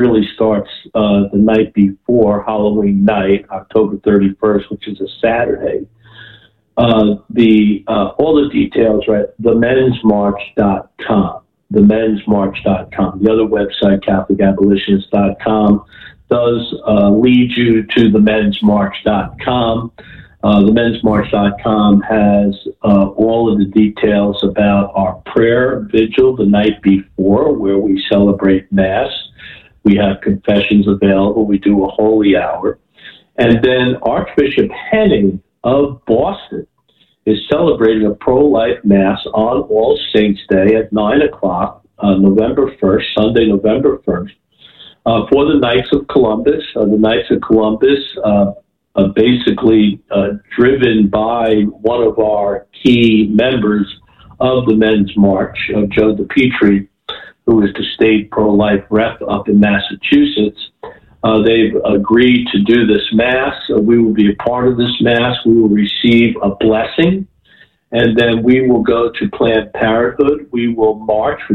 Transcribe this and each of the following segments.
really starts the night before Halloween night, October 31st, which is a Saturday. All the details are at themensmarch.com. Themensmarch.com. The other website, CatholicAbolitionist.com, does lead you to themensmarch.com. Themensmarch.com has all of the details about our prayer vigil the night before, where we celebrate Mass. We have confessions available. We do a holy hour. And then Archbishop Henning of Boston is celebrating a pro-life Mass on All Saints' Day at 9 o'clock, November 1st, Sunday, November 1st, for the Knights of Columbus. The Knights of Columbus, basically driven by one of our key members of the Men's March, Joe DePietri, who is the state pro-life rep up in Massachusetts. They've agreed to do this Mass. We will be a part of this Mass. We will receive a blessing, and then we will go to Planned Parenthood. We will march for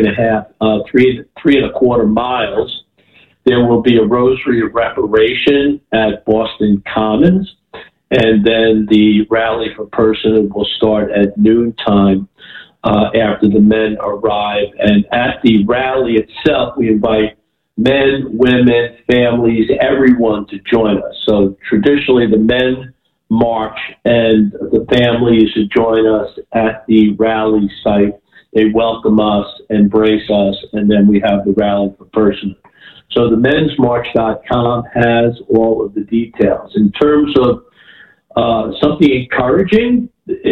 3.25 miles. There will be a Rosary of Reparation at Boston Commons, and then the rally for personhood will start at noontime after the men arrive. And at the rally itself, we invite men, women, families, everyone to join us. So traditionally, the men march and the families to join us at the rally site. They welcome us, embrace us, and then we have the rally for personhood. So the mensmarch.com has all of the details. In terms of something encouraging,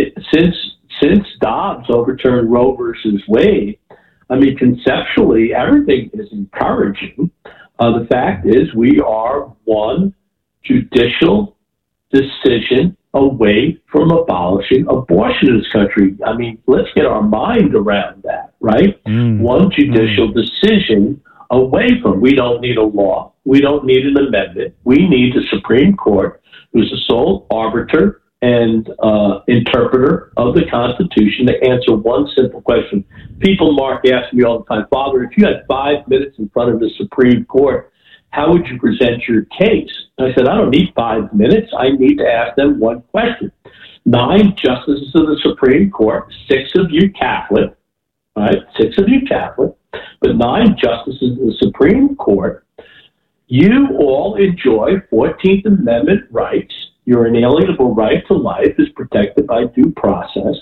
since Dobbs overturned Roe versus Wade, I mean, conceptually, everything is encouraging. The fact is we are one judicial decision away from abolishing abortion in this country. I mean, let's get our mind around that, right? One judicial decision away from. We don't need a law. We don't need an amendment. We need the Supreme Court, who's the sole arbiter and interpreter of the Constitution, to answer one simple question. People, Mark, ask me all the time, Father, if you had 5 minutes in front of the Supreme Court, how would you present your case? And I said, I don't need 5 minutes. I need to ask them one question. 9 justices of the Supreme Court, 6 of you Catholic, right? 6 of you Catholic, but 9 justices of the Supreme Court, you all enjoy 14th Amendment rights. Your inalienable right to life is protected by due process,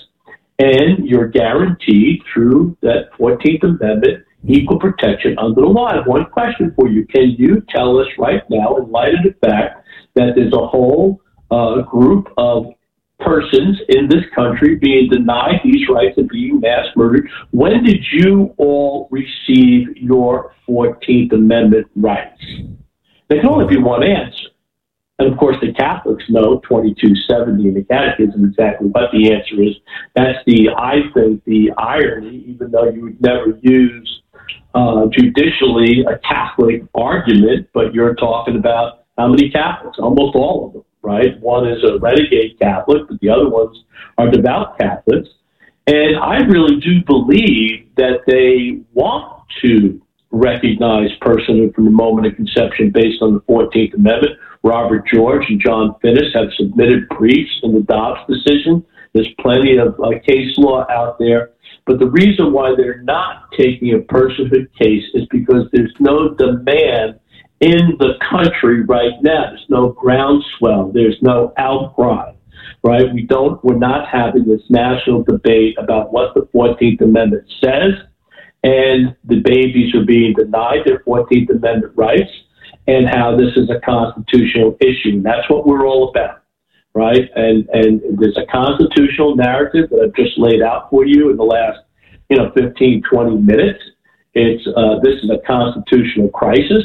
and you're guaranteed through that 14th Amendment equal protection under the law. I have one question for you. Can you tell us right now, in light of the fact that there's a whole group of persons in this country being denied these rights and being mass murdered, when did you all receive your 14th Amendment rights? There can only be one answer. And of course, the Catholics know 2270 in the Catechism exactly what the answer is. That's I think, the irony, even though you would never use judicially a Catholic argument, but you're talking about how many Catholics? Almost all of them, right? One is a renegade Catholic, but the other ones are devout Catholics. And I really do believe that they want to recognize personhood from the moment of conception based on the 14th Amendment. Robert George and John Finnis have submitted briefs in the Dobbs decision. There's plenty of case law out there. But the reason why they're not taking a personhood case is because there's no demand in the country right now. There's no groundswell. There's no outcry, right? We're not having this national debate about what the 14th Amendment says, and the babies are being denied their 14th Amendment rights, and how this is a constitutional issue. That's what we're all about, right? And there's a constitutional narrative that I've just laid out for you in the last, 15, 20 minutes. This is a constitutional crisis.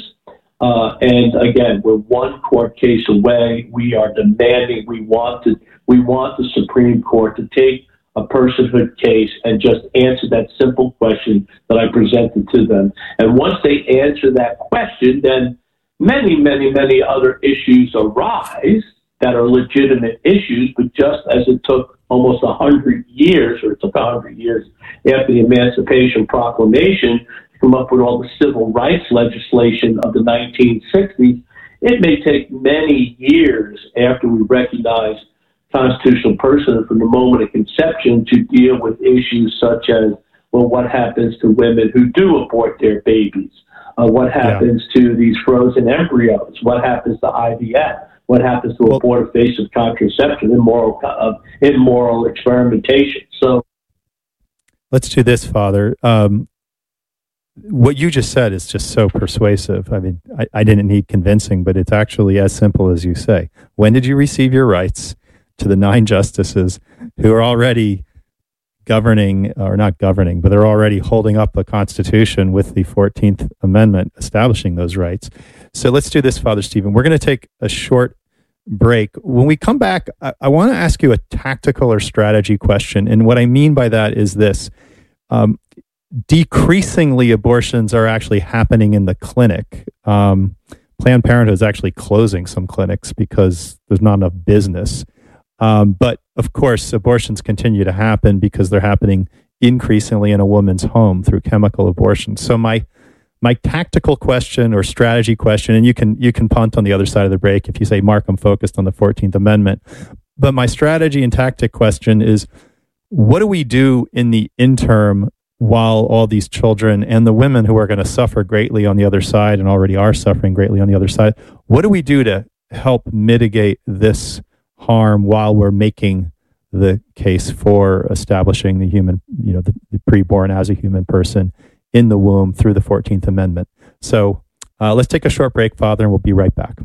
And again, we're one court case away. We are demanding, we want the Supreme Court to take a personhood case and just answer that simple question that I presented to them. And once they answer that question, then many, many, many other issues arise that are legitimate issues, but just as it took almost 100 years, or it took 100 years after the Emancipation Proclamation come up with all the civil rights legislation of the 1960s, it may take many years after we recognize constitutional personhood from the moment of conception to deal with issues such as, well, what happens to women who do abort their babies? What happens to these frozen embryos? What happens to IVF? What happens to abortive contraception, immoral experimentation? So, let's do this, Father. What you just said is just so persuasive. I mean, I didn't need convincing, but it's actually as simple as you say. When did you receive your rights? To the 9 justices who are already governing, or not governing, but they're already holding up the Constitution with the 14th Amendment establishing those rights. So let's do this, Father Stephen. We're going to take a short break. When we come back, I want to ask you a tactical or strategy question. And what I mean by that is this. Decreasingly, abortions are actually happening in the clinic. Planned Parenthood is actually closing some clinics because there's not enough business. But of course, abortions continue to happen because they're happening increasingly in a woman's home through chemical abortion. So my tactical question or strategy question, and you can punt on the other side of the break if you say, Mark, I'm focused on the 14th Amendment. But my strategy and tactic question is, what do we do in the interim while all these children and the women who are going to suffer greatly on the other side and already are suffering greatly on the other side, what do we do to help mitigate this harm while we're making the case for establishing the human, the preborn as a human person in the womb through the 14th Amendment? So let's take a short break, Father, and we'll be right back.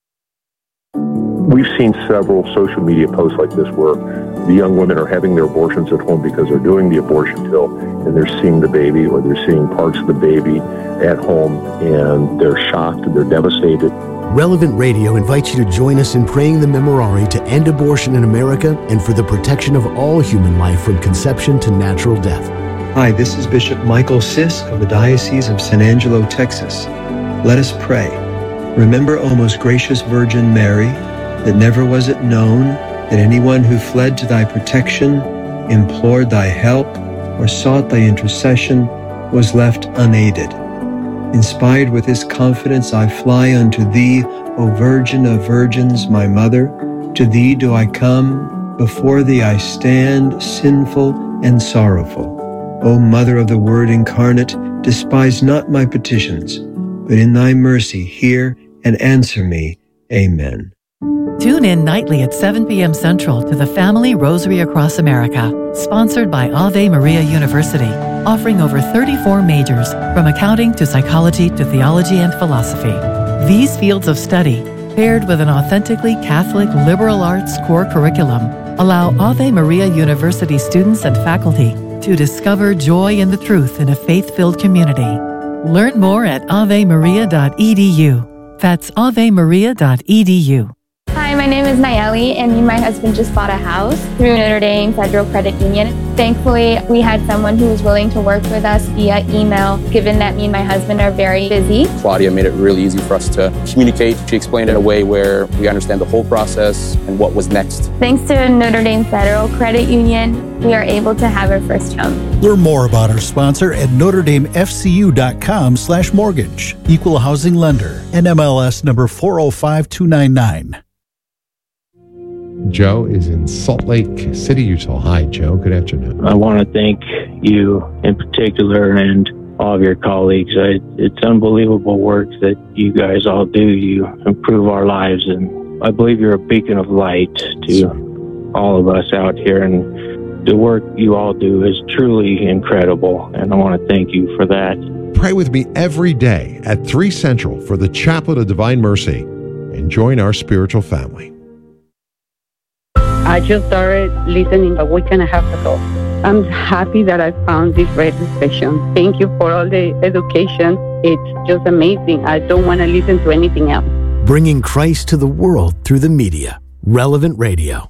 We've seen several social media posts like this where the young women are having their abortions at home because they're doing the abortion pill and they're seeing the baby, or they're seeing parts of the baby at home, and they're shocked and they're devastated. Relevant Radio invites you to join us in praying the Memorare to end abortion in America and for the protection of all human life from conception to natural death. Hi, this is Bishop Michael Sisk of the Diocese of San Angelo, Texas. Let us pray. Remember, O most gracious Virgin Mary, that never was it known that anyone who fled to thy protection, implored thy help, or sought thy intercession was left unaided. Inspired with this confidence, I fly unto thee, O Virgin of Virgins, my Mother. To thee do I come, before thee I stand, sinful and sorrowful. O Mother of the Word incarnate, despise not my petitions, but in thy mercy hear and answer me. Amen. Tune in nightly at 7 p.m. Central to the Family Rosary Across America, sponsored by Ave Maria University, offering over 34 majors, from accounting to psychology to theology and philosophy. These fields of study, paired with an authentically Catholic liberal arts core curriculum, allow Ave Maria University students and faculty to discover joy in the truth in a faith-filled community. Learn more at avemaria.edu. That's avemaria.edu. Hi, my name is Nayeli, and me and my husband just bought a house through Notre Dame Federal Credit Union. Thankfully, we had someone who was willing to work with us via email, given that me and my husband are very busy. Claudia made it really easy for us to communicate. She explained it in a way where we understand the whole process and what was next. Thanks to Notre Dame Federal Credit Union, we are able to have our first home. Learn more about our sponsor at NotreDameFCU.com/mortgage. Equal housing lender. NMLS number 405299. Joe is in Salt Lake City, Utah. Hi, Joe. Good afternoon. I want to thank you in particular and all of your colleagues. It's unbelievable work that you guys all do. You improve our lives, and I believe you're a beacon of light to all of us out here. And the work you all do is truly incredible, and I want to thank you for that. Pray with me every day at 3 Central for the Chaplet of Divine Mercy and join our spiritual family. I just started listening a week and a half ago. I'm happy that I found this radio station. Thank you for all the education. It's just amazing. I don't want to listen to anything else. Bringing Christ to the world through the media. Relevant Radio.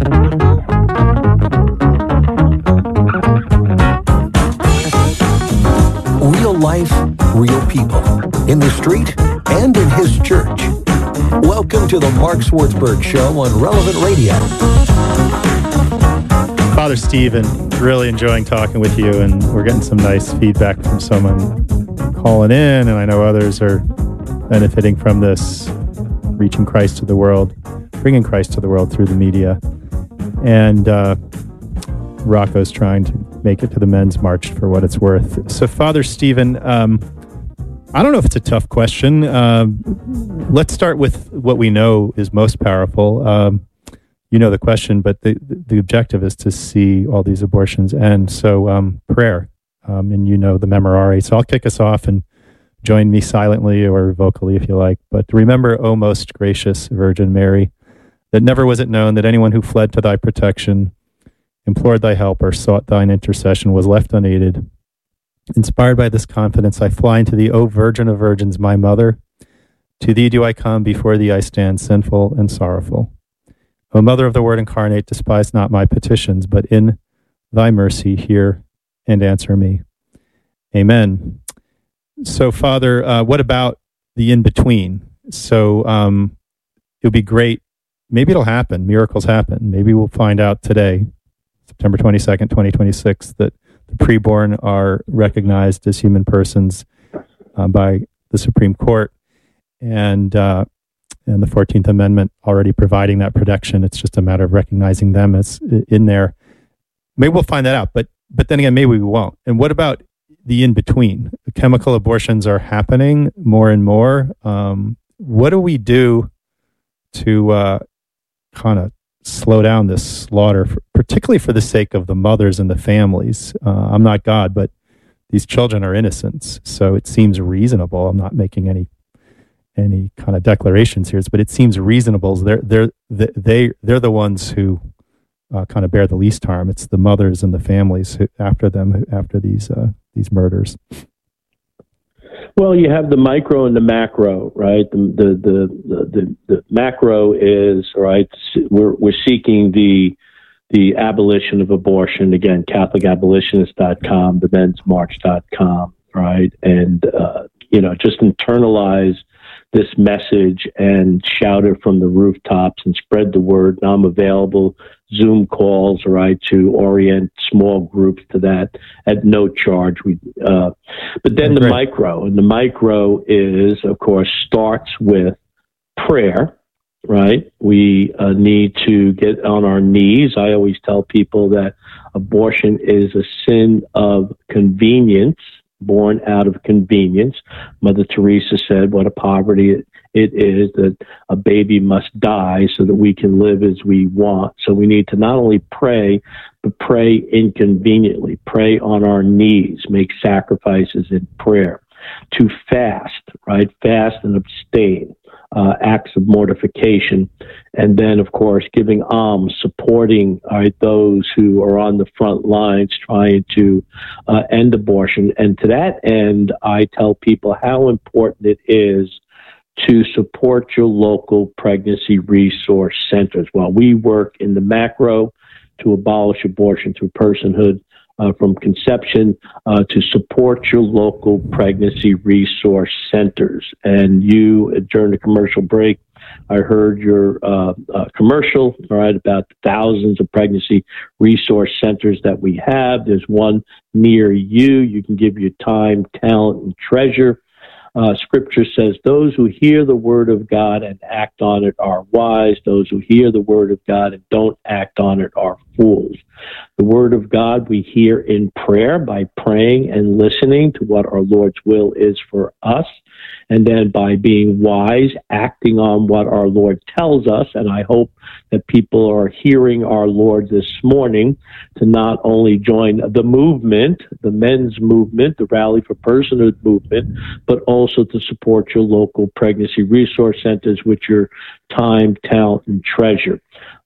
Real life, real people. In the street and in his church. Welcome to the Mark Swartzberg Show on Relevant Radio. Father Stephen, really enjoying talking with you, and we're getting some nice feedback from someone calling in, and I know others are benefiting from this, reaching Christ to the world, bringing Christ to the world through the media. And Rocco's trying to make it to the Men's March for what it's worth. So, Father Stephen, I don't know if it's a tough question. Let's start with what we know is most powerful. You know the question, but the objective is to see all these abortions end. So prayer, and you know the Memorare. So I'll kick us off, and join me silently or vocally if you like. But remember, O most gracious Virgin Mary, that never was it known that anyone who fled to thy protection, implored thy help, or sought thine intercession was left unaided. Inspired by this confidence, I fly into thee, O Virgin of Virgins, my mother. To thee do I come, before thee I stand, sinful and sorrowful. O Mother of the Word incarnate, despise not my petitions, but in thy mercy hear and answer me. Amen. So, Father, what about the in-between? So it would be great. Maybe it'll happen. Miracles happen. Maybe we'll find out today, September 22nd, 2026, that the preborn are recognized as human persons by the Supreme Court, and the 14th Amendment already providing that protection. It's just a matter of recognizing them as in there. Maybe we'll find that out, but then again, maybe we won't. And what about the in-between? The chemical abortions are happening more and more. What do we do to kind of slow down this slaughter, particularly for the sake of the mothers and the families? I'm not God, but these children are innocents, so it seems reasonable. I'm not making any kind of declarations here, but it seems reasonable. They're the ones who kind of bear the least harm. It's the mothers and the families after these murders. Well, you have the micro and the macro, right? The macro is, right, we're seeking the abolition of abortion. Again, CatholicAbolitionist.com, themensmarch.com, right? And, just internalize this message and shout it from the rooftops and spread the word. Now I'm available, Zoom calls, right, to orient small groups to that at no charge. But then the micro, and the micro is, of course, starts with prayer, right? We need to get on our knees. I always tell people that abortion is a sin of convenience, born out of convenience. Mother Teresa said, what a poverty it is that a baby must die so that we can live as we want. So we need to not only pray, but pray inconveniently, pray on our knees, make sacrifices in prayer, to fast, right? Fast and abstain, acts of mortification. And then, of course, giving alms, supporting those who are on the front lines trying to end abortion. And to that end, I tell people how important it is to support your local pregnancy resource centers. While we work in the macro to abolish abortion through personhood, from conception, to support your local pregnancy resource centers. And you, during the commercial break, I heard your commercial, all right, about the thousands of pregnancy resource centers that we have. There's one near you. You can give your time, talent, and treasure. Scripture says, those who hear the word of God and act on it are wise. Those who hear the word of God and don't act on it are fools. The word of God we hear in prayer by praying and listening to what our Lord's will is for us. And then by being wise, acting on what our Lord tells us. And I hope that people are hearing our Lord this morning to not only join the movement, the men's movement, the Rally for Personhood movement, but also to support your local pregnancy resource centers with your time, talent, and treasure.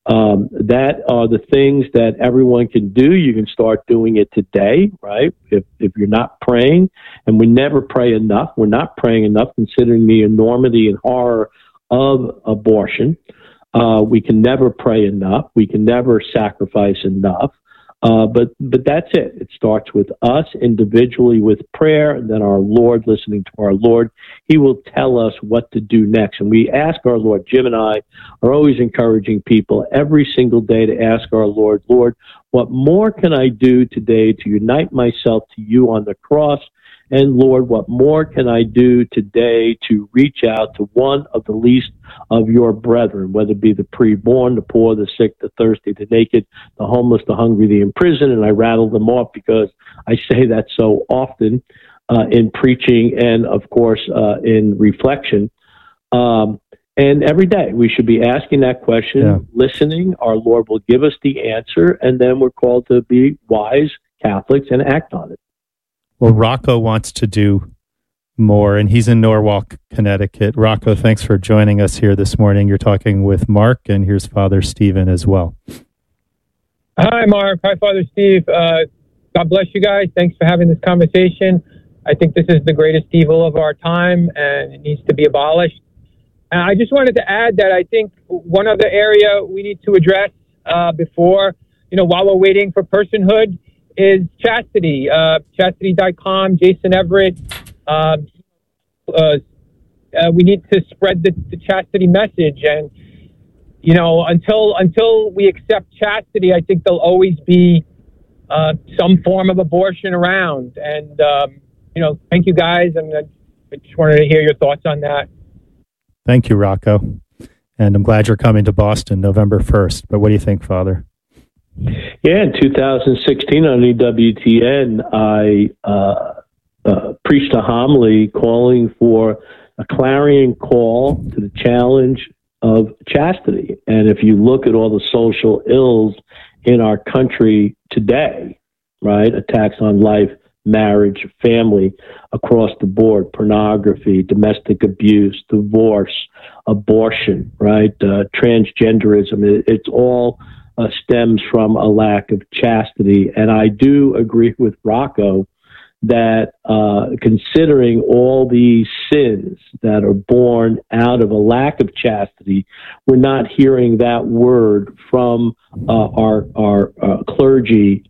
That are the things that everyone can do. You can start doing it today, right? If you're not praying, and we never pray enough, we're not praying enough considering the enormity and horror of abortion. We can never pray enough. We can never sacrifice enough. But that's it. It starts with us individually with prayer, and then our Lord, listening to our Lord. He will tell us what to do next. And we ask our Lord. Jim and I are always encouraging people every single day to ask our Lord, Lord, what more can I do today to unite myself to you on the cross And Lord, what more can I do today to reach out to one of the least of your brethren, whether it be the preborn, the poor, the sick, the thirsty, the naked, the homeless, the hungry, the imprisoned, and I rattle them off because I say that so often in preaching and, of course, in reflection. And every day we should be asking that question, listening. Our Lord will give us the answer, and then we're called to be wise Catholics and act on it. Well, Rocco wants to do more, and he's in Norwalk, Connecticut. Rocco, thanks for joining us here this morning. You're talking with Mark, and here's Father Stephen as well. Hi, Mark. Hi, Father Steve. God bless you guys. Thanks for having this conversation. I think this is the greatest evil of our time, and it needs to be abolished. And I just wanted to add that I think one other area we need to address before, while we're waiting for personhood, is chastity. Chastity.com, Jason Everett. We need to spread the chastity message. And, until we accept chastity, I think there'll always be some form of abortion around. And, thank you guys. And I just wanted to hear your thoughts on that. Thank you, Rocco. And I'm glad you're coming to Boston November 1st. But what do you think, Father? Yeah, in 2016 on EWTN, I preached a homily calling for a clarion call to the challenge of chastity. And if you look at all the social ills in our country today, right, attacks on life, marriage, family, across the board, pornography, domestic abuse, divorce, abortion, right, transgenderism, it's all stems from a lack of chastity. And I do agree with Rocco that considering all these sins that are born out of a lack of chastity, we're not hearing that word from our clergy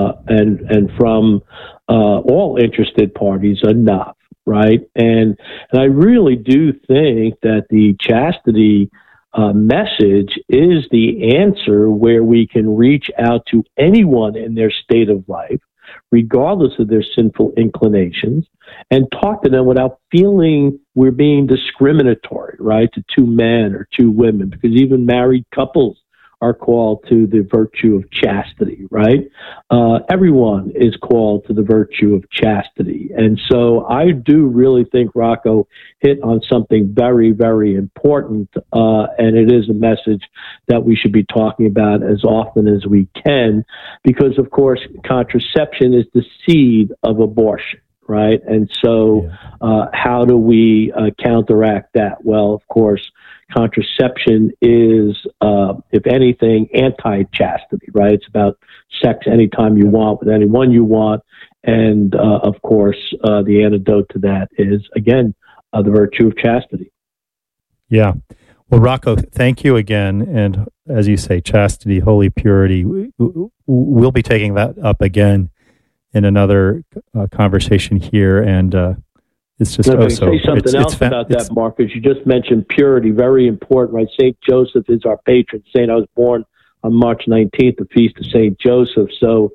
and from all interested parties enough, right? And I really do think that the chastity message is the answer where we can reach out to anyone in their state of life, regardless of their sinful inclinations, and talk to them without feeling we're being discriminatory, right, to two men or two women, because even married couples are called to the virtue of chastity, right? Everyone is called to the virtue of chastity. And so I do really think Rocco hit on something very, very important, and it is a message that we should be talking about as often as we can, because, of course, contraception is the seed of abortion. Right. And so how do we counteract that? Well, of course, contraception is, if anything, anti-chastity, right? It's about sex anytime you want with anyone you want. And, of course, the antidote to that is, again, the virtue of chastity. Yeah. Well, Rocco, thank you again. And as you say, chastity, holy purity, we'll be taking that up again in another conversation here, and it's just say something else about that, Mark, because you just mentioned purity, very important, right? St. Joseph is our patron saint. I was born on March 19th, the feast of St. Joseph. So,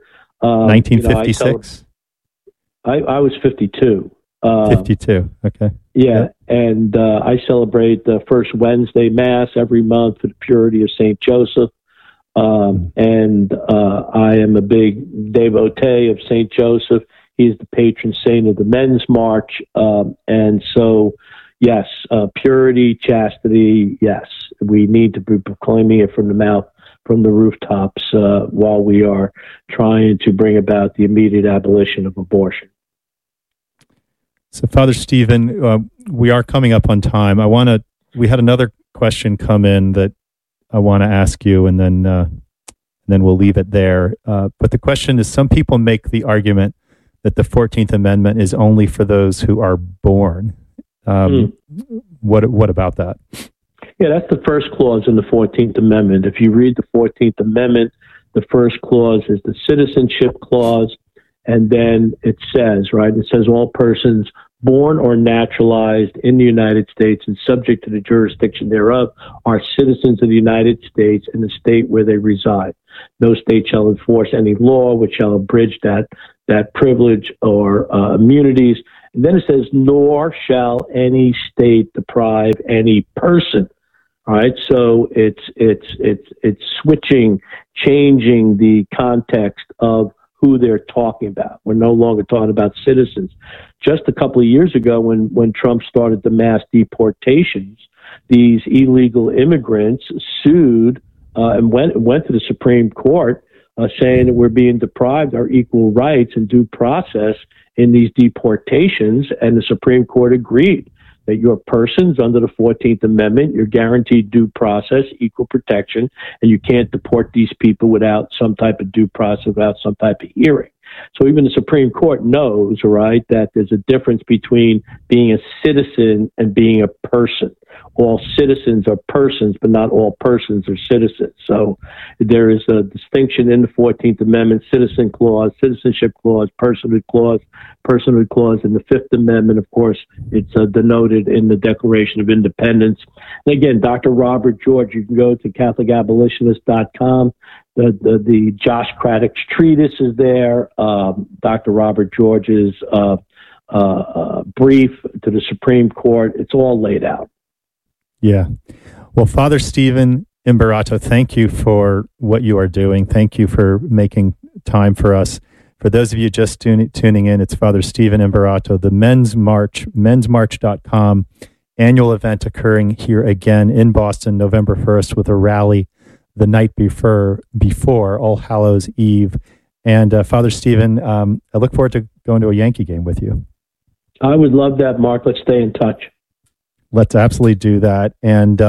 1956? I was 52. 52, okay. Yeah, and I celebrate the first Wednesday Mass every month for the purity of St. Joseph. And I am a big devotee of St. Joseph. He's the patron saint of the Men's March. And so, yes, purity, chastity, yes, we need to be proclaiming it from the mouth, from the rooftops, while we are trying to bring about the immediate abolition of abortion. So, Father Stephen, we are coming up on time. We had another question come in that I want to ask you, and then we'll leave it there. But the question is, some people make the argument that the 14th Amendment is only for those who are born. What about that? Yeah, that's the first clause in the 14th Amendment. If you read the 14th Amendment, the first clause is the citizenship clause, and then it says, right, it says all persons born or naturalized in the United States and subject to the jurisdiction thereof are citizens of the United States in the state where they reside. No state shall enforce any law which shall abridge that privilege or immunities, And then it says, nor shall any state deprive any person. All right, so it's switching, changing the context of who they're talking about. We're no longer talking about citizens. Just a couple of years ago, when Trump started the mass deportations, these illegal immigrants sued and went to the Supreme Court, saying that we're being deprived our equal rights and due process in these deportations, and the Supreme Court agreed that you're persons under the 14th Amendment, you're guaranteed due process, equal protection, and you can't deport these people without some type of due process, without some type of hearing. So even the Supreme Court knows, right, that there's a difference between being a citizen and being a person. All citizens are persons, but not all persons are citizens. So there is a distinction in the 14th Amendment, citizen clause, citizenship clause, personhood clause, in the Fifth Amendment. Of course, it's denoted in the Declaration of Independence. And again, Dr. Robert George, you can go to CatholicAbolitionist.com. The Josh Craddock's treatise is there. Dr. Robert George's brief to the Supreme Court. It's all laid out. Yeah. Well, Father Stephen Imbarato, thank you for what you are doing. Thank you for making time for us. For those of you just tuning in, it's Father Stephen Imbarato, the Men's March, mensmarch.com annual event occurring here again in Boston, November 1st, with a rally the night before All Hallows Eve. And Father Stephen, I look forward to going to a Yankee game with you. I would love that, Mark. Let's stay in touch. Let's absolutely do that. And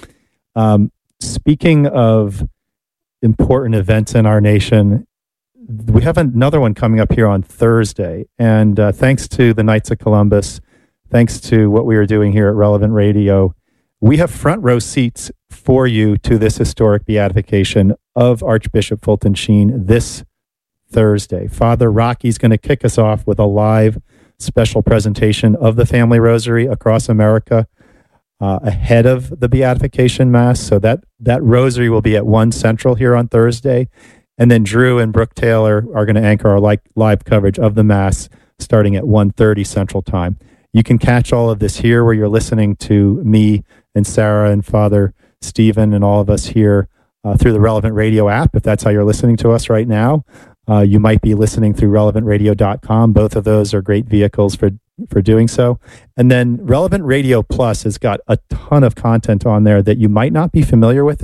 speaking of important events in our nation, we have another one coming up here on Thursday. And thanks to the Knights of Columbus, thanks to what we are doing here at Relevant Radio, we have front row seats for you to this historic beatification of Archbishop Fulton Sheen this Thursday. Father Rocky's going to kick us off with a live special presentation of the Family Rosary across America ahead of the Beatification Mass. So that rosary will be at 1 Central here on Thursday. And then Drew and Brooke Taylor are going to anchor our live coverage of the Mass starting at 1:30 Central Time. You can catch all of this here where you're listening to me and Sarah and Father Stephen and all of us here through the Relevant Radio app, if that's how you're listening to us right now. You might be listening through relevantradio.com. Both of those are great vehicles for doing so. And then Relevant Radio Plus has got a ton of content on there that you might not be familiar with.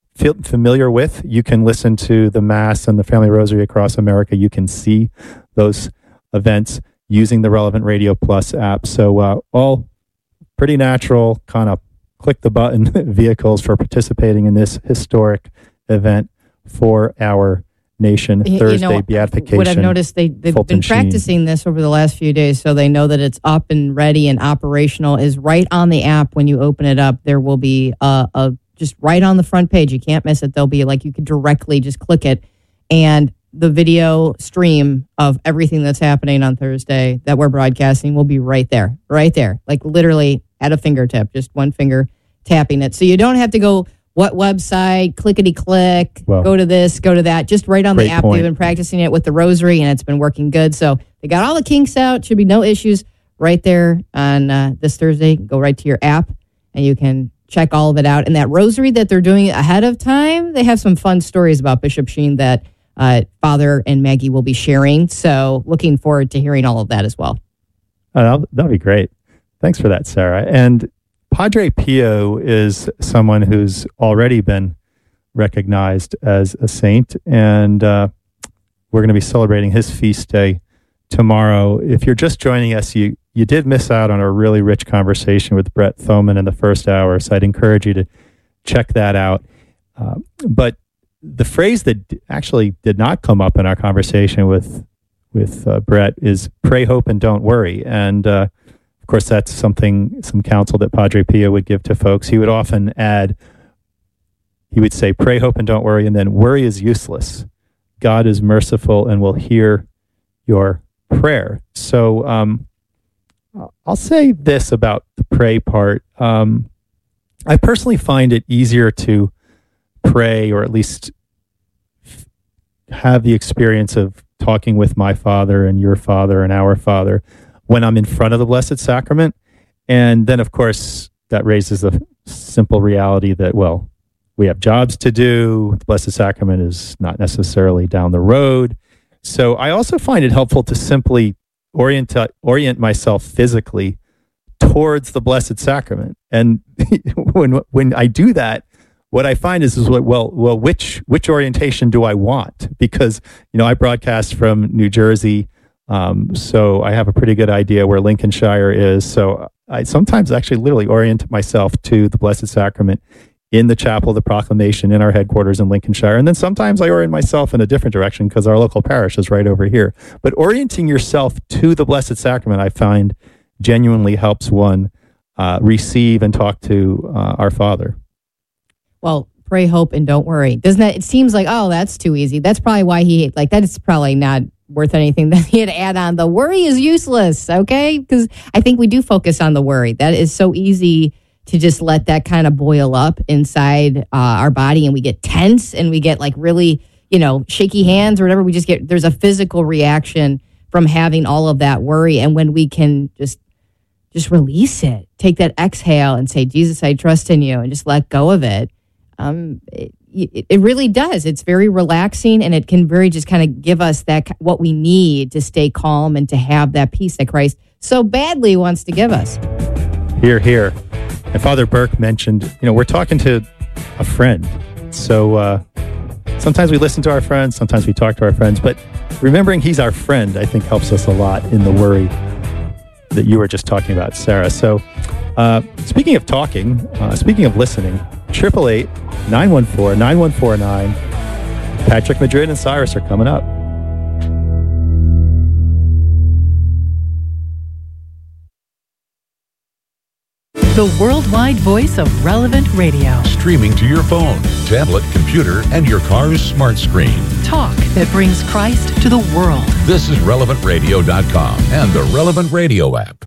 You can listen to the Mass and the Family Rosary across America. You can see those events using the Relevant Radio Plus app. So all pretty natural, kind of click the button vehicles for participating in this historic event for our nation. Thursday, Beatification. What I've noticed, they've been practicing this over the last few days, so they know that it's up and ready and operational. Is right on the app. When you open it up, there will be just right on the front page. You can't miss it. There'll be you could directly just click it, and the video stream of everything that's happening on Thursday that we're broadcasting will be right there, literally at a fingertip, just one finger tapping it. So you don't have to go, what website, clickety-click, go to this, go to that, just right on the app. We've been practicing it with the rosary, and it's been working good. So they got all the kinks out. Should be no issues right there on this Thursday. Go right to your app, and you can check all of it out. And that rosary that they're doing ahead of time, they have some fun stories about Bishop Sheen that Father and Maggie will be sharing. So looking forward to hearing all of that as well. That'll be great. Thanks for that, Sarah. And Padre Pio is someone who's already been recognized as a saint, and we're going to be celebrating his feast day tomorrow. If you're just joining us, you did miss out on a really rich conversation with Brett Thoman in the first hour, so I'd encourage you to check that out. But the phrase that actually did not come up in our conversation with Brett is pray, hope, and don't worry. And of course, that's some counsel that Padre Pio would give to folks. He would often add, he would say, pray, hope, and don't worry. And then worry is useless. God is merciful and will hear your prayer. So I'll say this about the pray part. I personally find it easier to pray, or at least have the experience of talking with my Father and your Father and our Father, when I'm in front of the Blessed Sacrament. And then, of course, that raises the simple reality that, well, we have jobs to do. The Blessed Sacrament is not necessarily down the road. So I also find it helpful to simply orient myself physically towards the Blessed Sacrament. And when I do that, what I find is which orientation do I want? Because, I broadcast from New Jersey, so I have a pretty good idea where Lincolnshire is. So I sometimes actually literally orient myself to the Blessed Sacrament in the Chapel of the Proclamation in our headquarters in Lincolnshire. And then sometimes I orient myself in a different direction because our local parish is right over here. But orienting yourself to the Blessed Sacrament, I find, genuinely helps one receive and talk to our Father. Well, pray, hope, and don't worry. Doesn't that? It seems like, oh, that's too easy. That's probably why that is probably not worth anything that he had to add on. The worry is useless, okay? Because I think we do focus on the worry. That is so easy to just let that kind of boil up inside our body, and we get tense and we get like really, shaky hands or whatever. There's a physical reaction from having all of that worry. And when we can just release it, take that exhale and say, Jesus, I trust in you, and just let go of it. It really does. It's very relaxing, and it can very just kind of give us what we need to stay calm and to have that peace that Christ so badly wants to give us. Hear, hear. And Father Burke mentioned, we're talking to a friend. So sometimes we listen to our friends, sometimes we talk to our friends, but remembering he's our friend, I think, helps us a lot in the worry that you were just talking about, Sarah. So speaking of talking, speaking of listening, 888-914-9149. Patrick Madrid and Cyrus are coming up. The worldwide voice of Relevant Radio. Streaming to your phone, tablet, computer, and your car's smart screen. Talk that brings Christ to the world. This is RelevantRadio.com and the Relevant Radio app.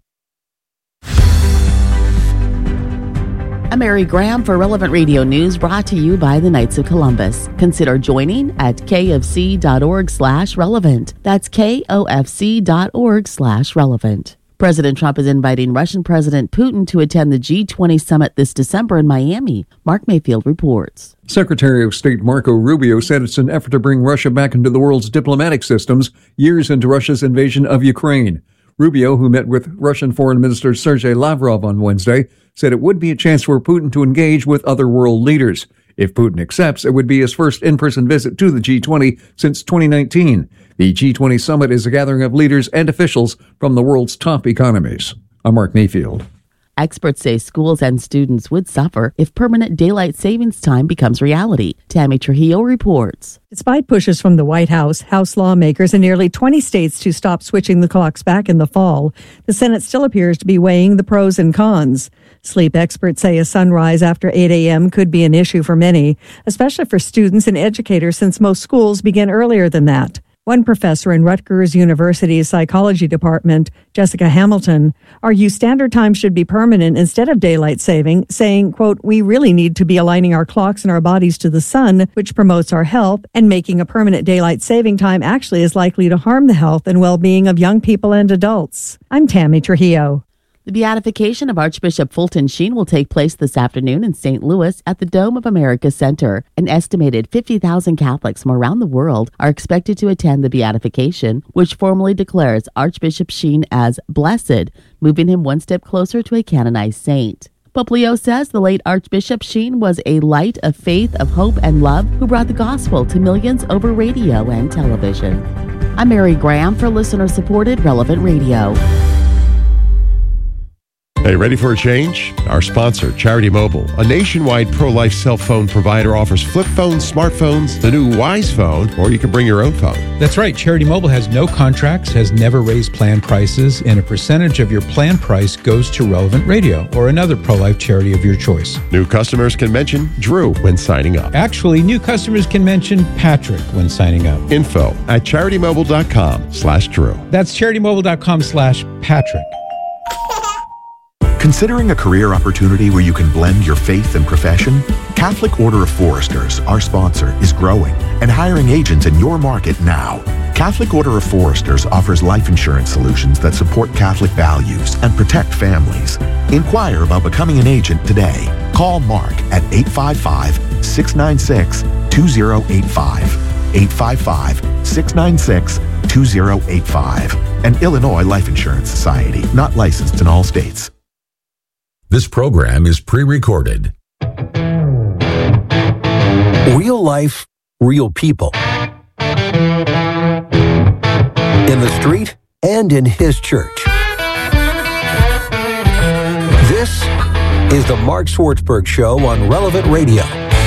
I'm Mary Graham for Relevant Radio News, brought to you by the Knights of Columbus. Consider joining at kfc.org/relevant. That's kofc.org/relevant. President Trump is inviting Russian President Putin to attend the G20 summit this December in Miami. Mark Mayfield reports. Secretary of State Marco Rubio said it's an effort to bring Russia back into the world's diplomatic systems years into Russia's invasion of Ukraine. Rubio, who met with Russian Foreign Minister Sergei Lavrov on Wednesday, said it would be a chance for Putin to engage with other world leaders. If Putin accepts, it would be his first in-person visit to the G20 since 2019. The G20 summit is a gathering of leaders and officials from the world's top economies. I'm Mark Mayfield. Experts say schools and students would suffer if permanent daylight savings time becomes reality. Tammy Trujillo reports. Despite pushes from the White House, House lawmakers in nearly 20 states to stop switching the clocks back in the fall, the Senate still appears to be weighing the pros and cons. Sleep experts say a sunrise after 8 a.m. could be an issue for many, especially for students and educators, since most schools begin earlier than that. One professor in Rutgers University's psychology department, Jessica Hamilton, argues standard time should be permanent instead of daylight saving, saying, quote, "We really need to be aligning our clocks and our bodies to the sun, which promotes our health, and making a permanent daylight saving time actually is likely to harm the health and well-being of young people and adults." I'm Tammy Trujillo. The beatification of Archbishop Fulton Sheen will take place this afternoon in St. Louis at the Dome of America Center. An estimated 50,000 Catholics from around the world are expected to attend the beatification, which formally declares Archbishop Sheen as blessed, moving him one step closer to a canonized saint. Pope Leo says the late Archbishop Sheen was a light of faith, of hope, and love who brought the gospel to millions over radio and television. I'm Mary Graham for listener-supported Relevant Radio. Hey, ready for a change? Our sponsor, Charity Mobile, a nationwide pro-life cell phone provider, offers flip phones, smartphones, the new Wise phone, or you can bring your own phone. That's right. Charity Mobile has no contracts, has never raised plan prices, and a percentage of your plan price goes to Relevant Radio or another pro-life charity of your choice. New customers can mention Drew when signing up. Actually, new customers can mention Patrick when signing up. Info at CharityMobile.com/Drew. That's CharityMobile.com/Patrick. Considering a career opportunity where you can blend your faith and profession? Catholic Order of Foresters, our sponsor, is growing and hiring agents in your market now. Catholic Order of Foresters offers life insurance solutions that support Catholic values and protect families. Inquire about becoming an agent today. Call Mark at 855-696-2085. 855-696-2085. An Illinois Life Insurance Society, not licensed in all states. This program is pre-recorded. Real life, real people. In the street and in his church. This is the Mark Swartzberg Show on Relevant Radio.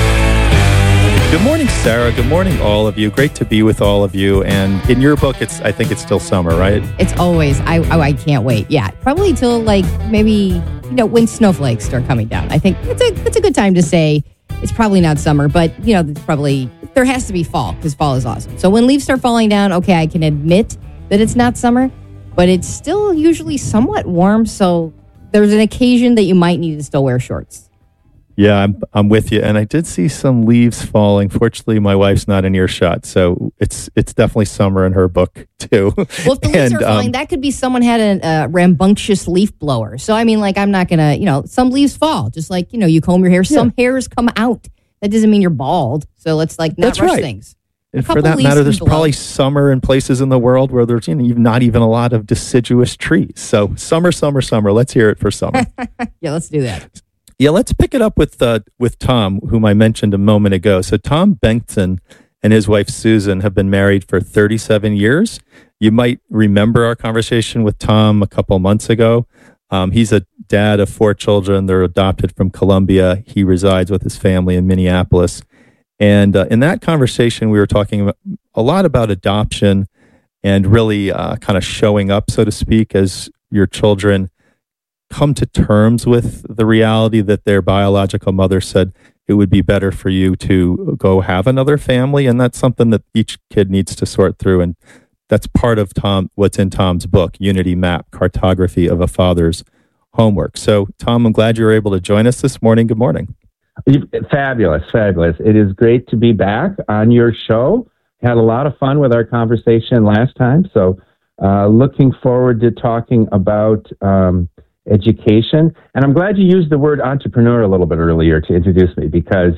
Good morning, Sarah. Good morning, all of you. Great to be with all of you. And in your book, I think it's still summer, right? It's always. I can't wait. Yeah, probably till maybe when snowflakes start coming down. I think it's a good time to say it's probably not summer, but it's probably there has to be fall because fall is awesome. So when leaves start falling down, okay, I can admit that it's not summer, but it's still usually somewhat warm. So there's an occasion that you might need to still wear shorts. Yeah, I'm with you. And I did see some leaves falling. Fortunately, my wife's not in earshot, so it's definitely summer in her book, too. Well, if the leaves are falling, that could be someone had a rambunctious leaf blower. So, I mean, I'm not going to, some leaves fall. Just like, you comb your hair. Yeah. Some hairs come out. That doesn't mean you're bald. So let's not That's rush right. things. And for that matter, there's probably summer in places in the world where there's not even a lot of deciduous trees. So summer. Let's hear it for summer. Yeah, let's do that. Yeah, let's pick it up with Tom, whom I mentioned a moment ago. So Tom Bengtson and his wife Susan have been married for 37 years. You might remember our conversation with Tom a couple months ago. He's a dad of 4 children. They're adopted from Colombia. He resides with his family in Minneapolis. And in that conversation, we were talking a lot about adoption and really kind of showing up, so to speak, as your children come to terms with the reality that their biological mother said it would be better for you to go have another family. And that's something that each kid needs to sort through. And that's part of what's in Tom's book, Unity Map, Cartography of a Father's Homework. So, Tom, I'm glad you were able to join us this morning. Good morning. Fabulous. It is great to be back on your show. Had a lot of fun with our conversation last time. So, looking forward to talking about education. And I'm glad you used the word entrepreneur a little bit earlier to introduce me, because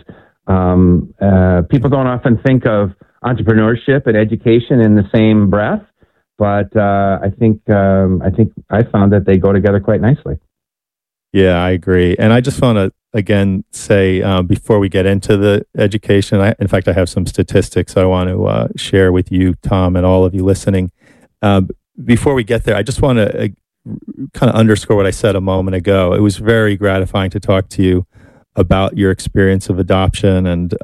people don't often think of entrepreneurship and education in the same breath, but I think I found that they go together quite nicely. Yeah, I agree. And I just want to again say before we get into the education, in fact, I have some statistics I want to share with you, Tom, and all of you listening. Before we get there, I just want to kind of underscore what I said a moment ago. It was very gratifying to talk to you about your experience of adoption, and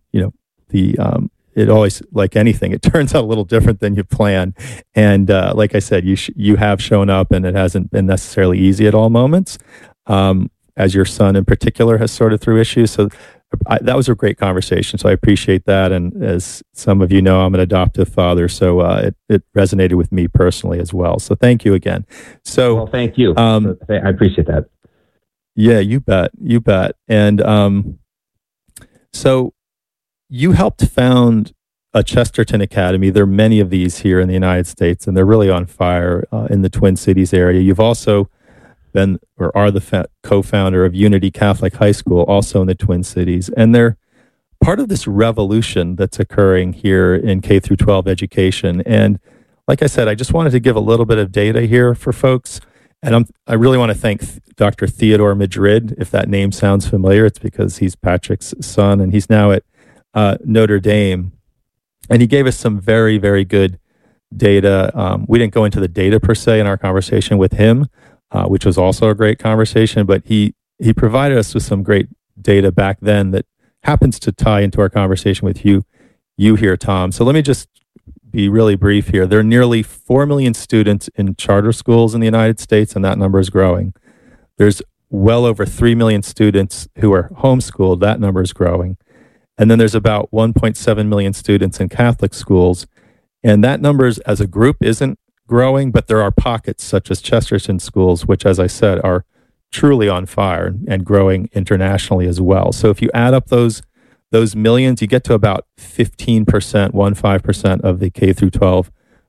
it always, like anything, it turns out a little different than you plan. And like I said, you have shown up, and it hasn't been necessarily easy at all moments, as your son in particular has sorted through issues. So that was a great conversation. So I appreciate that. And as some of you know, I'm an adoptive father, so it resonated with me personally as well. So thank you again. So, well, thank you. I appreciate that. Yeah, you bet. And so you helped found a Chesterton Academy. There are many of these here in the United States, and they're really on fire in the Twin Cities area. You've also been or are the co-founder of Unity Catholic High School, also in the Twin Cities. And they're part of this revolution that's occurring here in K through 12 education. And like I said, I just wanted to give a little bit of data here for folks. And I really want to thank Dr. Theodore Madrid. If that name sounds familiar, it's because he's Patrick's son, and he's now at Notre Dame. And he gave us some very, very good data. We didn't go into the data per se in our conversation with him, which was also a great conversation, but he provided us with some great data back then that happens to tie into our conversation with you here, Tom. So let me just be really brief here. There are nearly 4 million students in charter schools in the United States, and that number is growing. There's well over 3 million students who are homeschooled. That number is growing. And then there's about 1.7 million students in Catholic schools. And that number as a group isn't growing, but there are pockets such as Chesterton schools, which, as I said, are truly on fire and growing internationally as well. So if you add up those millions, you get to about 15% of the K through 12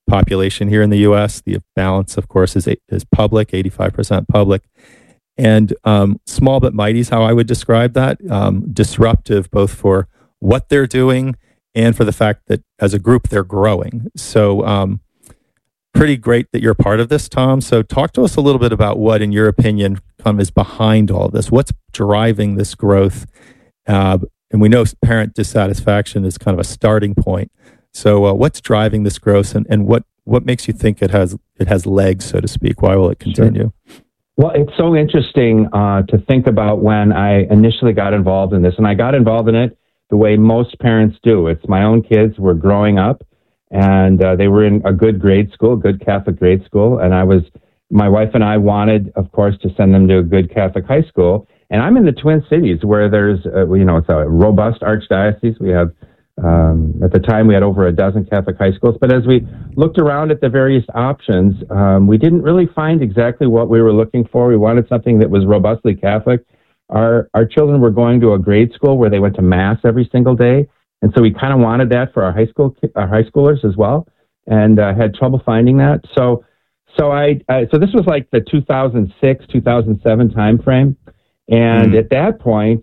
population here in the U.S. The balance, of course, is public, 85% public. And small but mighty is how I would describe that. Disruptive, both for what they're doing and for the fact that as a group they're growing. So pretty great that you're part of this, Tom. So talk to us a little bit about what, in your opinion, is behind all of this. What's driving this growth? And we know parent dissatisfaction is kind of a starting point. So what's driving this growth, and what makes you think it has legs, so to speak? Why will it continue? Sure. Well, it's so interesting to think about when I initially got involved in this, and I got involved in it the way most parents do. It's my own kids were growing up, and they were in a good grade school, good Catholic grade school, and my wife and I wanted, of course, to send them to a good Catholic high school. And I'm in the Twin Cities, where there's, it's a robust archdiocese. We have, at the time, we had over a dozen Catholic high schools. But as we looked around at the various options, we didn't really find exactly what we were looking for. We wanted something that was robustly Catholic. Our children were going to a grade school where they went to Mass every single day. And so we kind of wanted that for our high schoolers as well, and had trouble finding that. So this was like the 2006, 2007 timeframe. And at that point,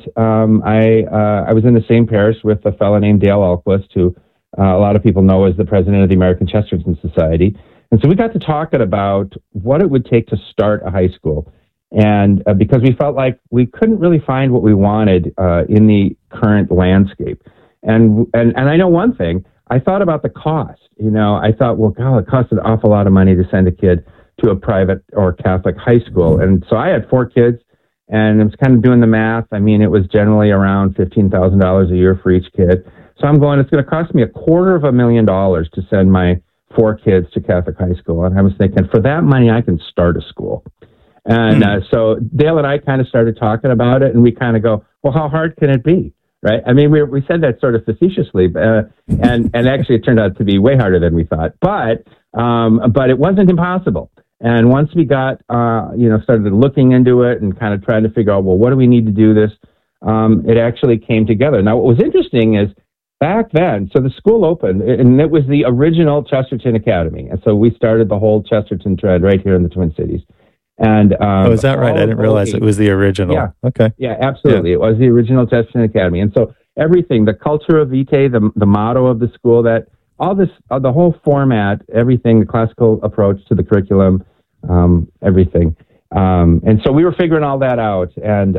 I was in the same parish with a fellow named Dale Alquist, who a lot of people know as the president of the American Chesterton Society. And so we got to talking about what it would take to start a high school. And because we felt like we couldn't really find what we wanted in the current landscape. And I know one thing, I thought about the cost. I thought, well, God, it costs an awful lot of money to send a kid to a private or Catholic high school. And so I had 4 kids. And I was kind of doing the math. I mean, it was generally around $15,000 a year for each kid. So I'm going, it's going to cost me $250,000 to send my 4 kids to Catholic high school. And I was thinking, for that money, I can start a school. And so Dale and I kind of started talking about it, and we kind of go, well, how hard can it be? Right? I mean, we said that sort of facetiously, and actually it turned out to be way harder than we thought. But it wasn't impossible. And once we got, started looking into it and kind of trying to figure out, well, what do we need to do this? It actually came together. Now, what was interesting is back then, so the school opened, and it was the original Chesterton Academy. And so we started the whole Chesterton thread right here in the Twin Cities. And is that right? I didn't realize it was the original. Yeah. Okay. Yeah, absolutely. Yeah. It was the original Chesterton Academy. And so everything, the cultura vitae, the motto of the school, that all this, the whole format, everything, the classical approach to the curriculum, everything. And so we were figuring all that out. And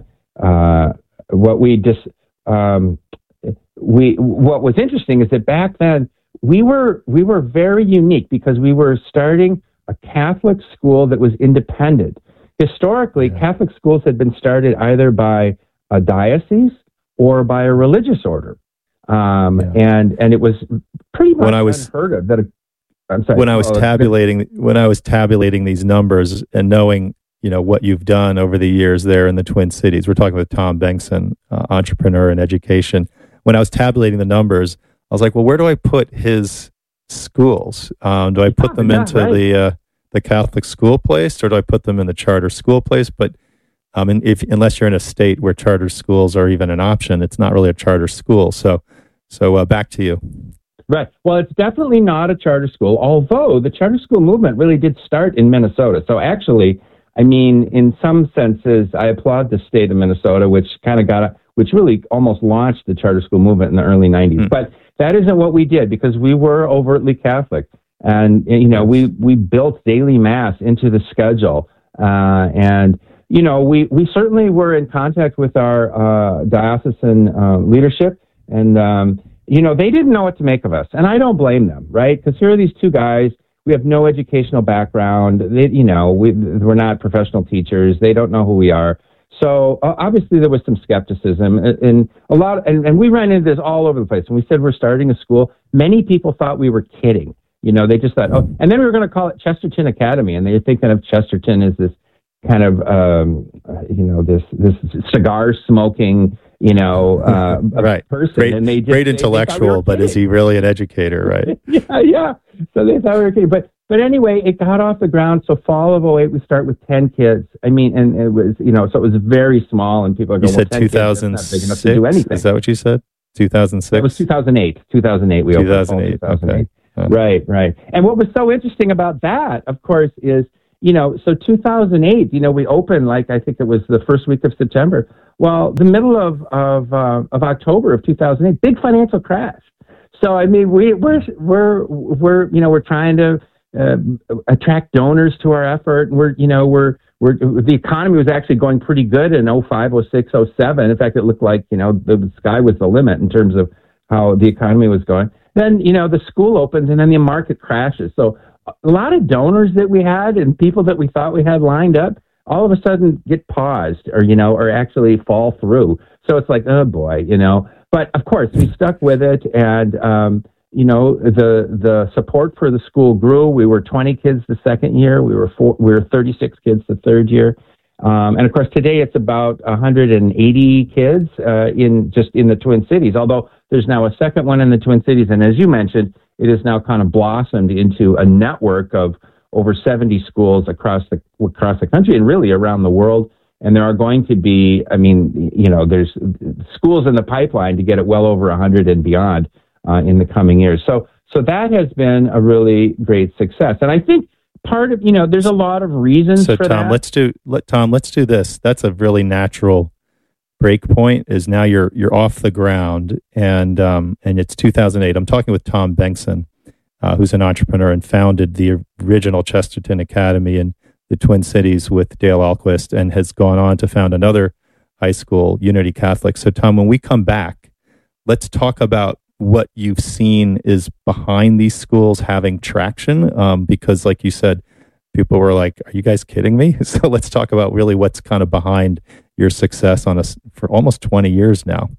what was interesting is that back then we were very unique because we were starting a Catholic school that was independent. Historically, Catholic schools had been started either by a diocese or by a religious order. And it was pretty much unheard of that. I'm sorry. When I was tabulating these numbers and knowing, what you've done over the years there in the Twin Cities, we're talking with Tom Bengtson, entrepreneur in education. When I was tabulating the numbers, I was like, well, where do I put his schools? Do I put them into the Catholic school place, or do I put them in the charter school place? But unless you're in a state where charter schools are even an option, it's not really a charter school. So back to you. Right. Well, it's definitely not a charter school, although the charter school movement really did start in Minnesota. So actually, I mean, in some senses, I applaud the state of Minnesota, which really almost launched the charter school movement in the early 90s. But that isn't what we did, because we were overtly Catholic. And, we built daily Mass into the schedule. And we certainly were in contact with our diocesan leadership. And, they didn't know what to make of us. And I don't blame them, right? Because here are these 2 guys. We have no educational background. We're not professional teachers. They don't know who we are. So obviously there was some skepticism and we ran into this all over the place. When we said we're starting a school, many people thought we were kidding. They just thought, and then we were going to call it Chesterton Academy. And they were thinking of Chesterton as this kind of, this cigar smoking, right. person. Great intellectual, but is he really an educator, right? Yeah. So they thought we were kidding. But anyway, it got off the ground. So fall of 2008, we start with 10 kids. I mean, and it was, so it was very small, and people are going, you said 2006? Is that what you said? 2006? It was 2008. 2008. We opened. 2008. Right. And what was so interesting about that, of course, is, so 2008, we opened, I think it was the first week of September. Well, the middle of October of 2008, big financial crash. So, I mean, we're trying to attract donors to our effort. The economy was actually going pretty good in 05, 06, 07. In fact, it looked like, the sky was the limit in terms of how the economy was going. Then, the school opens and then the market crashes. So a lot of donors that we had and people that we thought we had lined up all of a sudden get paused or actually fall through. So it's like, oh boy, but of course we stuck with it. And, the support for the school grew. We were 20 kids the second year. We were 36 kids the third year. And of course, today it's about 180 kids in the Twin Cities, although there's now a second one in the Twin Cities. And as you mentioned, it has now kind of blossomed into a network of over 70 schools across the country and really around the world. And there are going to be, there's schools in the pipeline to get it well over 100 and beyond in the coming years. So that has been a really great success. And I think part of, there's a lot of reasons for that. Tom, let's do this. That's a really natural break point. Is now you're off the ground, and it's 2008. I'm talking with Tom Bengtson, who's an entrepreneur and founded the original Chesterton Academy in the Twin Cities with Dale Ahlquist, and has gone on to found another high school, Unity Catholic. So, Tom, when we come back, let's talk about what you've seen is behind these schools having traction, because like you said, people were like, are you guys kidding me? So let's talk about really what's kind of behind your success for almost 20 years now.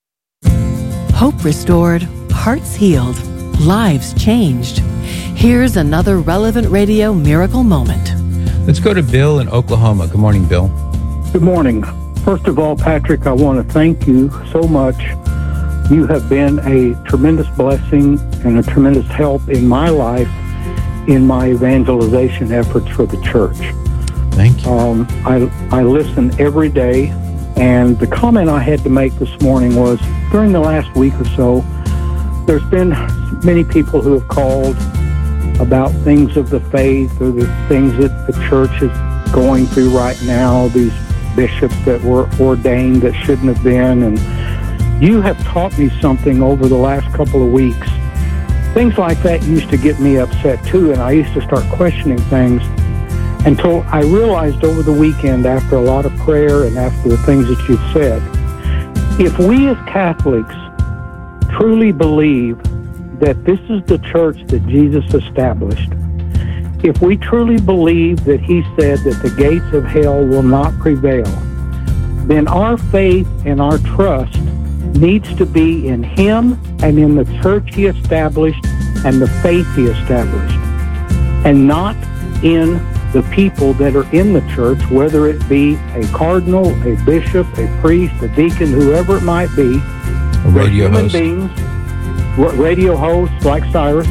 Hope restored, hearts healed, lives changed. Here's another Relevant Radio miracle moment. Let's go to Bill in Oklahoma. Good morning, Bill. Good morning. First of all, Patrick, I want to thank you so much. You have been a tremendous blessing and a tremendous help in my life in my evangelization efforts for the church. Thank you. I listen every day, and the comment I had to make this morning was, during the last week or so, there's been many people who have called about things of the faith or the things that the church is going through right now, these bishops that were ordained that shouldn't have been, and you have taught me something over the last couple of weeks. Things like that used to get me upset too, and I used to start questioning things until I realized over the weekend, after a lot of prayer and after the things that you've said, if we as Catholics truly believe that this is the church that Jesus established, if we truly believe that he said that the gates of hell will not prevail, then our faith and our trust needs to be in him and in the church he established and the faith he established, and not in the people that are in the church, whether it be a cardinal, a bishop, a priest, a deacon, whoever it might be. A radio host. Beings, radio hosts like Cyrus.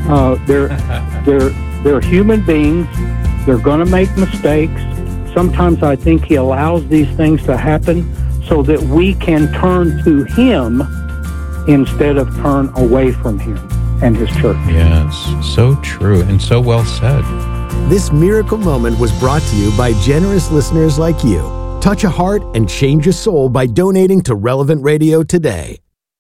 They're human beings. They're going to make mistakes. Sometimes I think he allows these things to happen so that we can turn to him instead of turn away from him and his church. Yes, so true and so well said. This miracle moment was brought to you by generous listeners like you. Touch a heart and change a soul by donating to Relevant Radio today.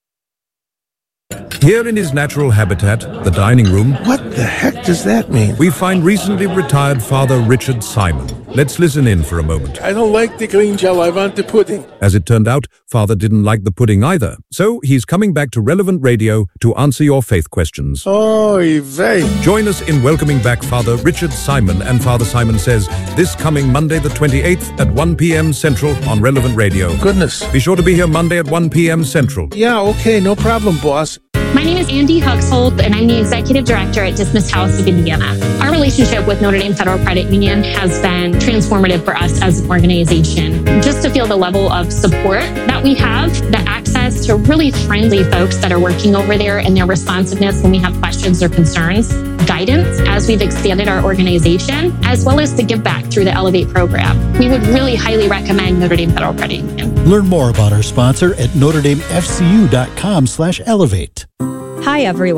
Here in his natural habitat, the dining room... What the heck does that mean? ...we find recently retired Father Richard Simon. Let's listen in for a moment. I don't like the green gel, I want the pudding. As it turned out, Father didn't like the pudding either. So he's coming back to Relevant Radio to answer your faith questions. Oy vey. Join us in welcoming back Father Richard Simon and Father Simon Says this coming Monday the 28th at 1 p.m. Central on Relevant Radio. Goodness. Be sure to be here Monday at 1 p.m. Central. Yeah, okay, no problem, boss. My name is Andy Huxhold, and I'm the Executive Director at Dismiss House of Indiana. Our relationship with Notre Dame Federal Credit Union has been transformative for us as an organization. Just to feel the level of support that we have, the access to really friendly folks that are working over there and their responsiveness when we have questions or concerns, guidance as we've expanded our organization, as well as the give back through the Elevate program. We would really highly recommend Notre Dame Federal Credit Union. Learn more about our sponsor at NotreDameFCU.com/elevate. Hi, everyone.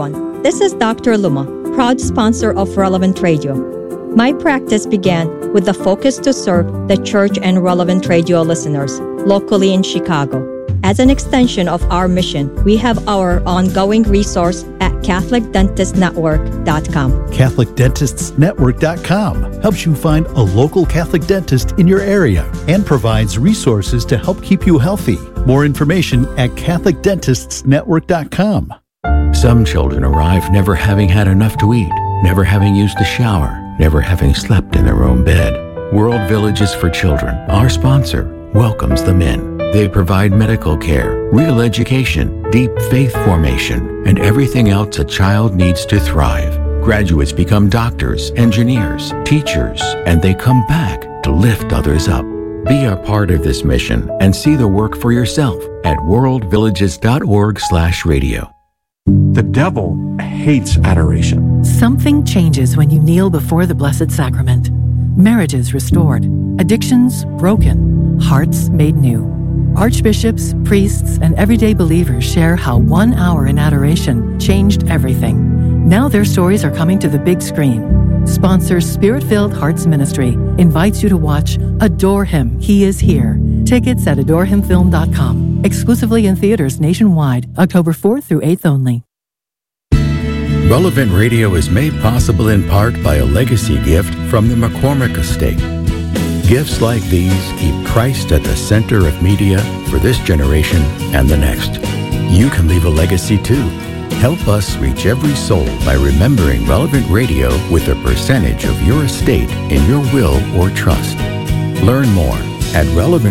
This is Dr. Luma, proud sponsor of Relevant Radio. My practice began with the focus to serve the church and Relevant Radio listeners locally in Chicago. As an extension of our mission, we have our ongoing resource at CatholicDentistNetwork.com. CatholicDentistsNetwork.com helps you find a local Catholic dentist in your area and provides resources to help keep you healthy. More information at CatholicDentistsNetwork.com. Some children arrive never having had enough to eat, never having used a shower, never having slept in their own bed. World Villages for Children, our sponsor, welcomes them in. They provide medical care, real education, deep faith formation, and everything else a child needs to thrive. Graduates become doctors, engineers, teachers, and they come back to lift others up. Be a part of this mission and see the work for yourself at worldvillages.org/radio. The devil hates adoration. Something changes when you kneel before the Blessed Sacrament. Marriages restored, addictions broken, hearts made new. Archbishops, priests, and everyday believers share how 1 hour in adoration changed everything. Now their stories are coming to the big screen. Sponsor Spirit-Filled Hearts Ministry invites you to watch Adore Him, He Is Here. Tickets at adorehimfilm.com. Exclusively in theaters nationwide, October 4th through 8th only. Relevant Radio is made possible in part by a legacy gift from the McCormick Estate. Gifts like these keep Christ at the center of media for this generation and the next. You can leave a legacy too. Help us reach every soul by remembering Relevant Radio with a percentage of your estate in your will or trust. Learn more at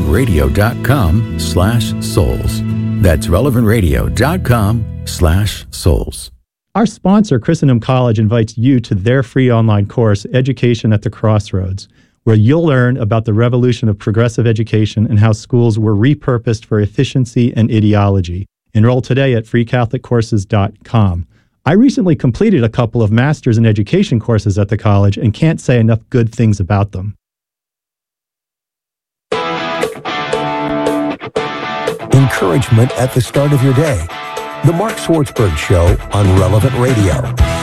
relevantradio.com/souls. That's relevantradio.com/souls. Our sponsor, Christendom College, invites you to their free online course, Education at the Crossroads, where you'll learn about the revolution of progressive education and how schools were repurposed for efficiency and ideology. Enroll today at freecatholiccourses.com. I recently completed a couple of Masters in Education courses at the college and can't say enough good things about them. Encouragement at the start of your day. The Mark Swartzberg Show on Relevant Radio.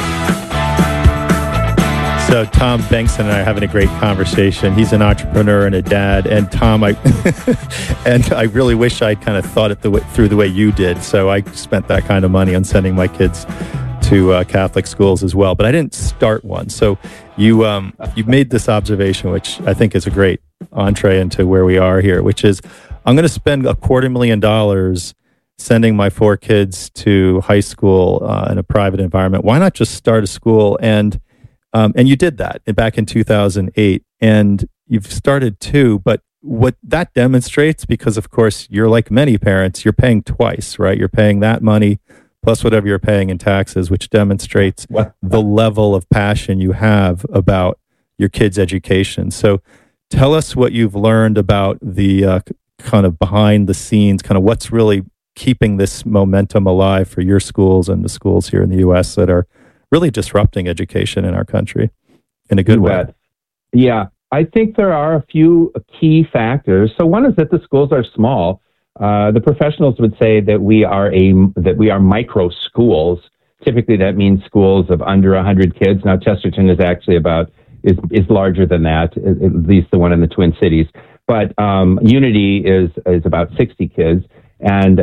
So Tom Bengtson and I are having a great conversation. He's an entrepreneur and a dad. And Tom, I really wish I'd kind of thought it through the way you did. So I spent that kind of money on sending my kids to Catholic schools as well. But I didn't start one. So you've made this observation, which I think is a great entree into where we are here, which is I'm going to spend $250,000 sending my 4 kids to high school in a private environment. Why not just start a school? And you did that back in 2008, and you've started 2. But what that demonstrates, because of course you're like many parents, you're paying twice, right? You're paying that money plus whatever you're paying in taxes, which demonstrates the level of passion you have about your kids' education. So tell us what you've learned about the kind of behind the scenes, kind of what's really keeping this momentum alive for your schools and the schools here in the U.S. that are really disrupting education in our country in a good way. Yeah, I think there are a few key factors. So one is that the schools are small. The professionals would say that we are micro schools. Typically, that means schools of under 100 kids. Now, Chesterton is actually is larger than that, at least the one in the Twin Cities. But Unity is about 60 kids. And,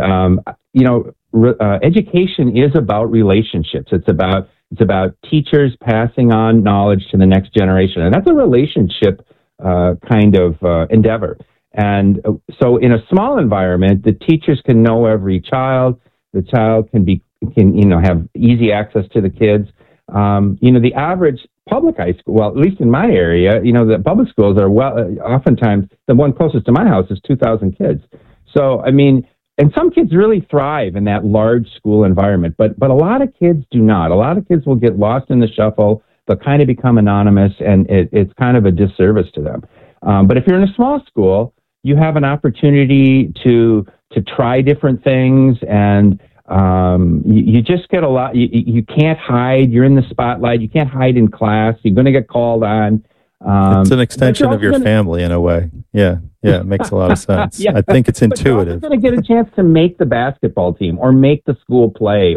education is about relationships. It's about teachers passing on knowledge to the next generation. And that's a relationship kind of endeavor. And so in a small environment, the teachers can know every child. The child can have easy access to the kids. The average public high school, well, at least in my area, the public schools are oftentimes the one closest to my house is 2,000 kids. So, and some kids really thrive in that large school environment, but a lot of kids do not. A lot of kids will get lost in the shuffle. They'll kind of become anonymous, and it's kind of a disservice to them. But if you're in a small school, you have an opportunity to try different things, and you just get a lot. You can't hide. You're in the spotlight. You can't hide in class. You're going to get called on. It's an extension of your family in a way. Yeah, it makes a lot of sense. Yeah. I think it's intuitive. But you're also going to get a chance to make the basketball team or make the school play or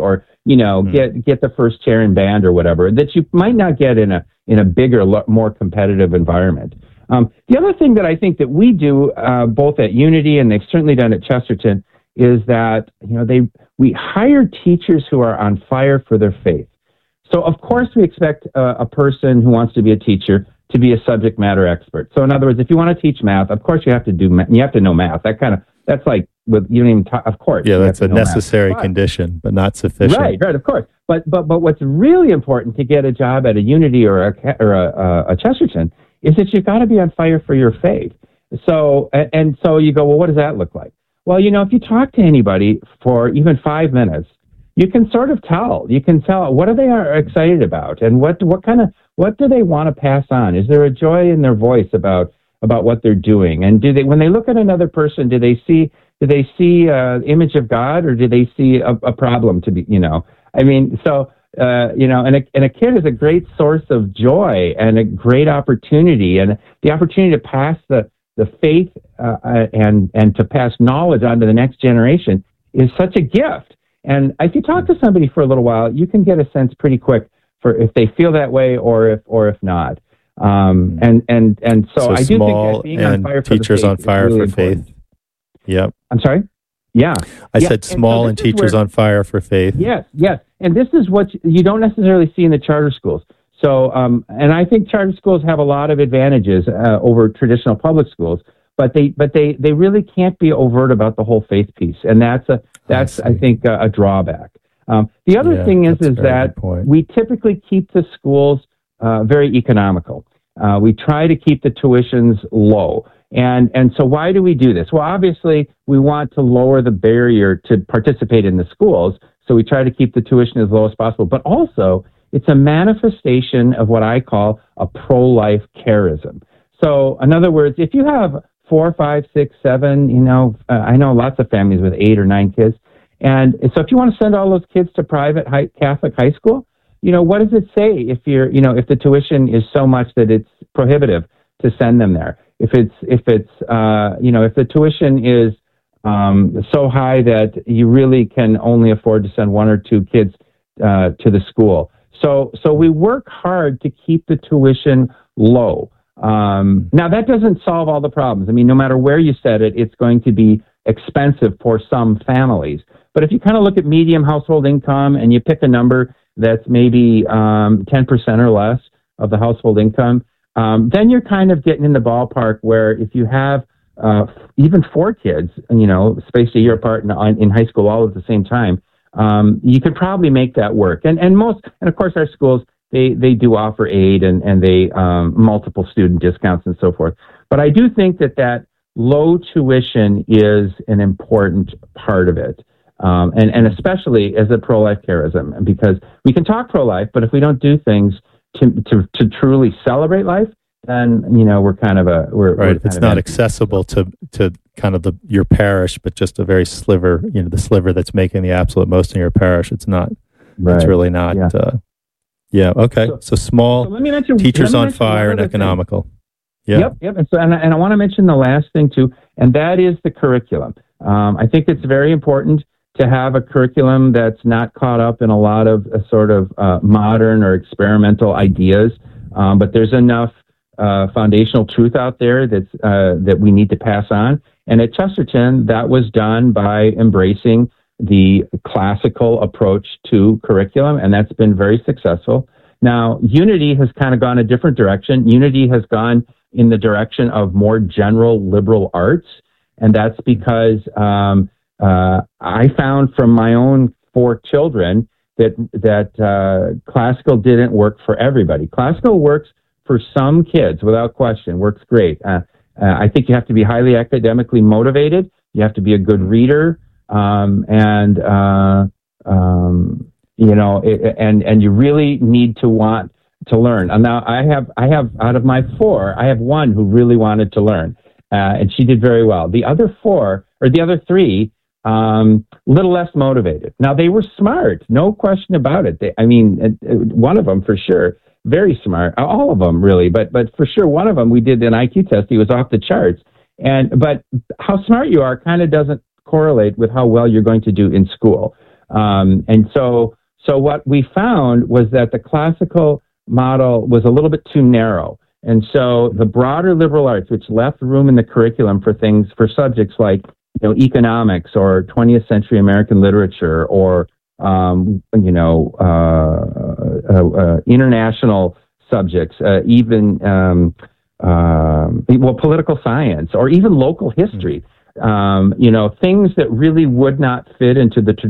get the first chair in band or whatever that you might not get in a bigger, more competitive environment. The other thing that I think that we do both at Unity and they've certainly done at Chesterton is that we hire teachers who are on fire for their faith. So of course we expect a person who wants to be a teacher to be a subject matter expert. So in other words, if you want to teach math, of course you have to know math. That's like with you don't even talk, of course. Yeah, that's a necessary condition, but not sufficient. Right, of course. But what's really important to get a job at a Unity or a Chesterton is that you've got to be on fire for your faith. So you go, well, what does that look like? Well, if you talk to anybody for even 5 minutes, you can sort of tell. You can tell what are they excited about, and what do they want to pass on? Is there a joy in their voice about what they're doing? And when they look at another person, do they see image of God, or do they see a problem to be? I mean, so and a kid is a great source of joy and a great opportunity, and the opportunity to pass the faith and to pass knowledge on to the next generation is such a gift. And if you talk to somebody for a little while, you can get a sense pretty quick for if they feel that way or if not. And so I do think that being on fire for teachers on fire for faith. Yep. I'm sorry? Yeah. I said small and teachers on fire for faith. Yes. And this is what you don't necessarily see in the charter schools. So, and I think charter schools have a lot of advantages over traditional public schools, but they really can't be overt about the whole faith piece, and that's I think a drawback. The other thing is that we typically keep the schools very economical. We try to keep the tuitions low. And so why do we do this? Well, obviously, we want to lower the barrier to participate in the schools, so we try to keep the tuition as low as possible. But also, it's a manifestation of what I call a pro-life charism. So, in other words, if you have 4, 5, 6, 7, I know lots of families with 8 or 9 kids. And so if you want to send all those kids to private Catholic high school, what does it say if if the tuition is so much that it's prohibitive to send them there? If the tuition is so high that you really can only afford to send 1 or 2 kids to the school. So we work hard to keep the tuition low. Now that doesn't solve all the problems. I mean, no matter where you set it, it's going to be expensive for some families. But if you kind of look at medium household income and you pick a number that's maybe 10% or less of the household income, then you're kind of getting in the ballpark where if you have even 4 kids, spaced a year apart in high school all at the same time, you could probably make that work. And of course our schools, they do offer aid and they multiple student discounts and so forth. But I do think that low tuition is an important part of it. And especially as a pro-life charism, because we can talk pro-life, but if we don't do things to truly celebrate life, then we're kind of right. It's not accessible to kind of your parish, but just a very sliver, the sliver that's making the absolute most in your parish. It's not. Right. It's really not. Yeah. Okay. So small, teachers on fire, and economical. Yeah. Yep. And I want to mention the last thing too, and that is the curriculum. I think it's very important to have a curriculum that's not caught up in a lot of sort of modern or experimental ideas, but there's enough foundational truth out there that we need to pass on. And at Chesterton, that was done by embracing the classical approach to curriculum, and that's been very successful. Now, Unity has kind of gone a different direction. Unity has gone in the direction of more general liberal arts, and that's because I found from my own 4 children that classical didn't work for everybody. Classical works for some kids, without question, works great. I think you have to be highly academically motivated. You have to be a good reader, and you really need to want to learn. And now I have out of my 4, I have 1 who really wanted to learn, and she did very well. The other 3, little less motivated. Now they were smart, no question about it. One of them for sure, very smart. All of them really, but for sure one of them, we did an IQ test. He was off the charts. But how smart you are kind of doesn't correlate with how well you're going to do in school. And so So what we found was that the classical model was a little bit too narrow. And so the broader liberal arts, which left room in the curriculum for subjects like, economics or 20th century American literature or, international subjects, even, political science or even local history. Things that really would not fit into the